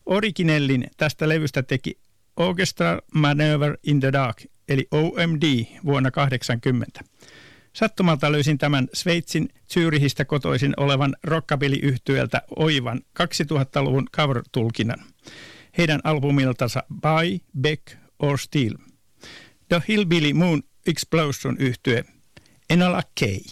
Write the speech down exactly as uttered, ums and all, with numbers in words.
Originellin tästä levystä teki Orchestral Manoeuvre in the Dark, eli O M D, vuonna kahdeksankymmentä. Sattumalta löysin tämän Sveitsin Zürihistä kotoisin olevan rockabilly-yhtyöltä Oivan kaksituhattaluvun cover-tulkinnan. Heidän albumiltansa Buy, Beg or Steal. The Hillbilly Moon Explosion -yhtye Enola Gay.